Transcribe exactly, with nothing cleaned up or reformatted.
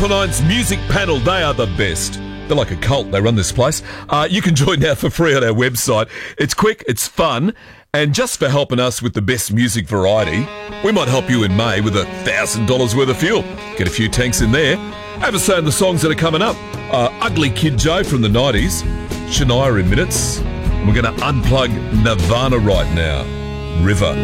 Nine's music panel, they are the best. They're like a cult. They run this place. Uh, you can join now for free on our website. It's quick, it's fun, and just for helping us with the best music variety, we might help you in May with a thousand dollars worth of fuel. Get a few tanks in there. Have a say in the songs that are coming up. Uh, Ugly Kid Joe from the nineties. Shania in minutes. We're going to unplug Nirvana right now. River.